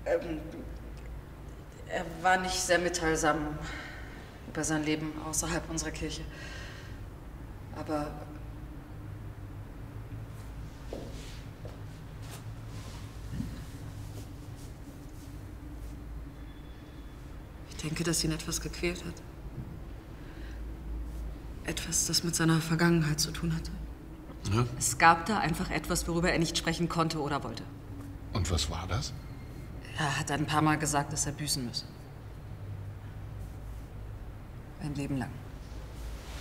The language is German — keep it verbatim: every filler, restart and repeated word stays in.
Ähm, er war nicht sehr mitteilsam über sein Leben außerhalb unserer Kirche. Aber ich denke, dass ihn etwas gequält hat. Etwas, das mit seiner Vergangenheit zu tun hatte. Ja? Es gab da einfach etwas, worüber er nicht sprechen konnte oder wollte. Und was war das? Er hat ein paar Mal gesagt, dass er büßen müsse. Ein Leben lang.